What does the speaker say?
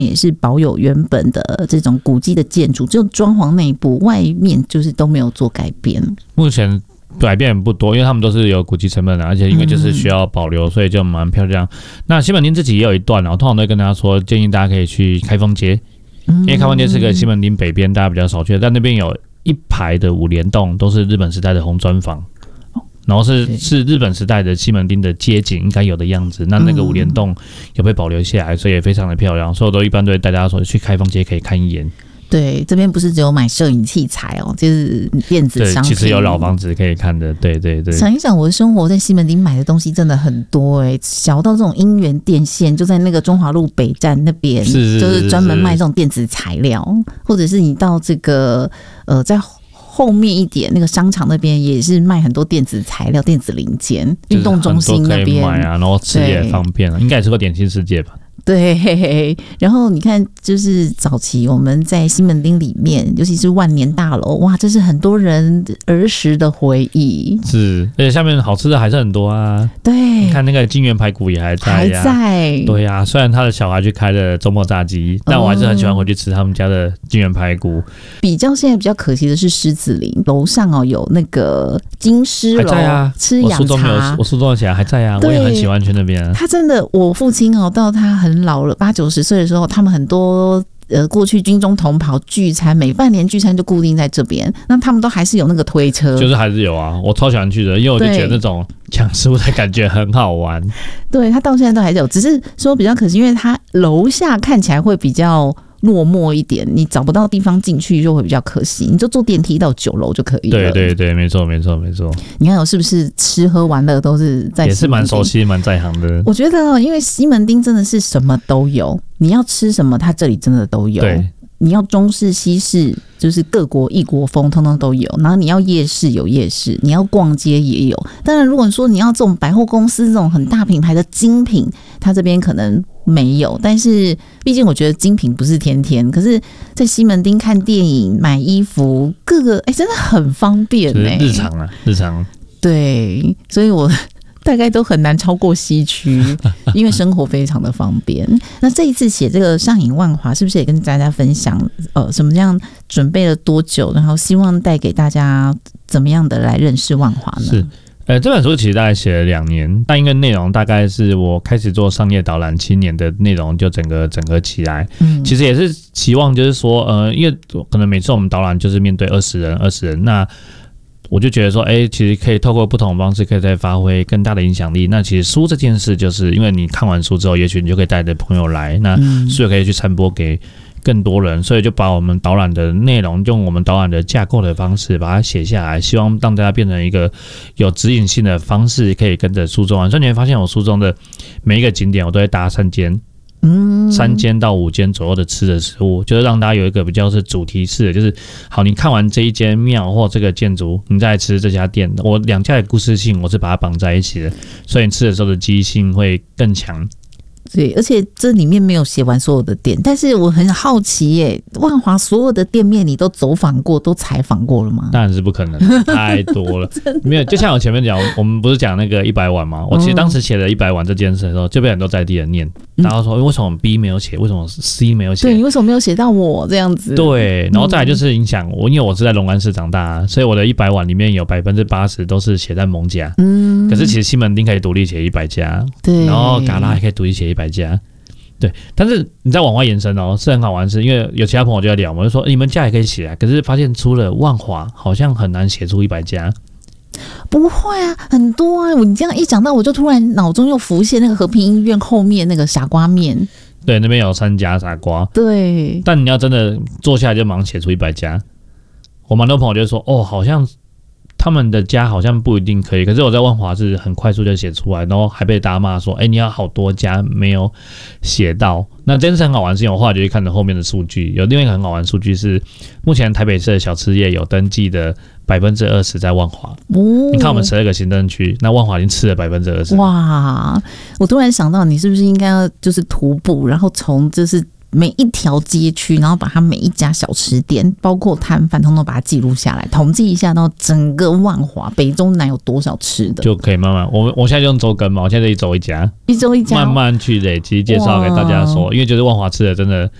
也是保有原本的这种古迹的建筑，只有装潢内部，外面就是都没有做改变。 目前改变也不多，因为他们都是有古迹成本的，而且因为就是需要保留，所以就蛮漂亮。那西门町自己也有一段，我通常都会跟大家说，建议大家可以去开封街，因为开封街是个西门町北边大家比较少去的，但那边有一排的五连栋，都是日本时代的红砖房。然后是日本时代的西门町的街景应该有的样子，那个五连栋有被保留下来，所以也非常的漂亮。所以我都一般都会带大家说去开封街可以看一眼。对， 这边不是只有买摄影器材哦，就是电子商品。 对，其实有老房子可以看的。对对对。 想一想，我的生活在西门町买的东西真的很多小到这种姻缘电线，就在那个中华路北站那边，就是专门卖这种电子材料，或者是你到这个在后面一点那个商场那边也是卖很多电子材料、电子零件，运动中心那边可以买啊，然后吃也方便应该也吃过点心世界吧。 对，然后你看，就是早期我们在西门町里面，尤其是万年大楼，哇，这是很多人儿时的回忆。 是，而且下面好吃的还是很多啊。 对， 你看那个金源排骨也还在呀，对呀。虽然他的小孩去开了周末炸鸡，但我还是很喜欢回去吃他们家的金源排骨。现在比较可惜的是狮子林楼上有那个金狮楼，吃洋茶。我书中起来还在啊，我也很喜欢去那边。 他真的，我父亲到他很老了80-90岁的时候，他们很多过去军中同袍聚餐，每半年聚餐就固定在这边，那他们都还是有那个推车， 就是还是有啊，我超喜欢去的，因为我就觉得那种抢食物的感觉很好玩。对，他到现在都还是有，只是说比较可惜，因为他楼下看起来会比较落寞一点，你找不到地方进去就会比较可惜，你就坐电梯到9楼就可以了。对对对，没错没错没错。你看是不是吃喝玩乐都是在西门町，也是蛮熟悉蛮在行的。我觉得因为西门町真的是什么都有，你要吃什么它这里真的都有。对，你要中式西式就是各国异国风通通都有，然后你要夜市有夜市，你要逛街也有。当然如果说你要这种百货公司这种很大品牌的精品，它这边可能没有，但是毕竟我觉得精品不是天天，可是在西门町看电影买衣服各个真的很方便日常啊日常。对，所以我大概都很难超过西区，因为生活非常的方便。那这一次写这个上瘾万华，是不是也跟大家分享什么样准备了多久，然后希望带给大家怎么样的来认识万华呢？是。这本书其实大概写了2年，但因为内容大概是我开始做商业导览7年的内容就整个起来。其实也是期望就是说因为可能每次我们导览就是面对20人，那我就觉得说其实可以透过不同的方式可以再发挥更大的影响力。那其实书这件事就是因为你看完书之后，也许你就可以带着朋友来，那书也可以去传播给更多人，所以就把我们导览的内容用我们导览的架构的方式把它写下来，希望让大家变成一个有指引性的方式，可以跟着书中玩。所以你会发现我书中的每一个景点我都会搭3间，3间到5间左右的吃的食物，就是让大家有一个比较是主题式的，就是好，你看完这一间庙或这个建筑，你再来吃这家店，我2家的故事性我是把它绑在一起的，所以你吃的时候的记忆性会更强。对，而且这里面没有写完所有的店，但是我很好奇耶，万华所有的店面你都走访过，都采访过了吗？当然是不可能，太多了。没有，就像我前面讲，我们不是讲那个100碗吗？我其实当时写了100碗这件事的时候，就被很多在地人念，然后说为什么 B 没有写，为什么 C 没有写？对，你为什么没有写到我这样子？对，然后再来就是影响我，因为我是在龙安市长大，所以我的100碗里面有80%都是写在艋舺。可是其实西门町可以独立写100家，对，然后嘎拉还可以独立写100家，对。但是你再往外延伸是很好玩，是因为有其他朋友就在聊，我就说你们家也可以写啊，可是发现除了万华，好像很难写出100家。不会啊，很多啊！你这样一讲到，我就突然脑中又浮现那个和平医院后面那个傻瓜面。对，那边有3家傻瓜。对，但你要真的坐下来就马上写出100家，我蛮多朋友就说好像他们的家好像不一定可以，可是我在万华是很快速就写出来，然后还被大家骂说你要好多家没有写到。那真是很好玩，是因为我后来就去看了后面的数据，有另外一个很好玩的数据是目前台北市的小吃业有登记的20%在万华。你看我们12个行政区，那万华已经吃了20%。哇！我突然想到，你是不是应该要就是徒步，然后从就是每一条街区，然后把它每一家小吃店，包括摊贩，通通把它记录下来，统计一下到整个万华北中南有多少吃的， 就可以慢慢。我现在就用周更嘛，我现在一周一家， 一周一家， 慢慢去累积介绍给大家说，因为就是万华吃的真的